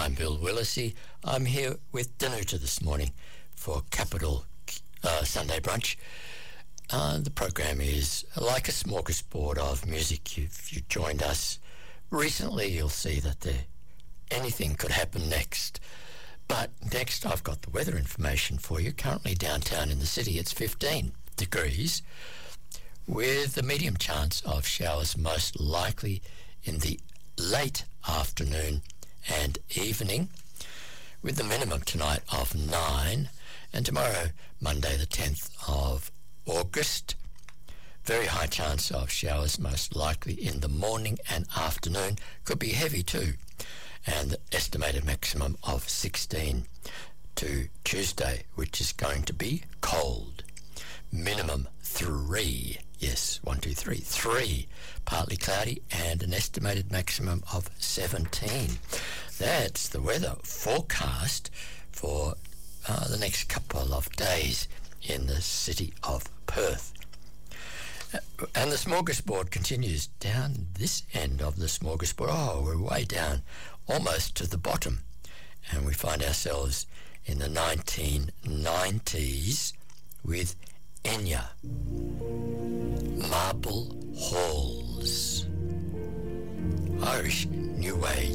I'm Bill Willisey. I'm here with Danuta this morning for Capital Sunday Brunch. The program is like a smorgasbord of music. If you joined us recently, you'll see that anything could happen next. But next, I've got the weather information for you. Currently downtown in the city, it's 15 degrees, with a medium chance of showers most likely in the late afternoon and evening, with the minimum tonight of 9, and tomorrow, Monday the 10th of August, very high chance of showers most likely in the morning and afternoon, could be heavy too, and the estimated maximum of 16 to Tuesday, which is going to be cold. Minimum 3, yes, 1, 2, 3, 3, partly cloudy, and an estimated maximum of 17. That's the weather forecast for the next couple of days in the city of Perth. And the smorgasbord continues down this end of the smorgasbord. Oh, we're way down, almost to the bottom. And we find ourselves in the 1990s with Enya. Marble Halls. Irish New Age